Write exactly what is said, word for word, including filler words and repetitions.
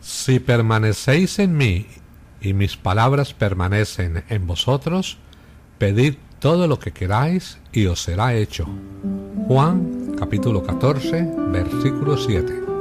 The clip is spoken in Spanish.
Si permanecéis en mí y mis palabras permanecen en vosotros, pedid todo lo que queráis y os será hecho. Juan capítulo catorce, versículo siete.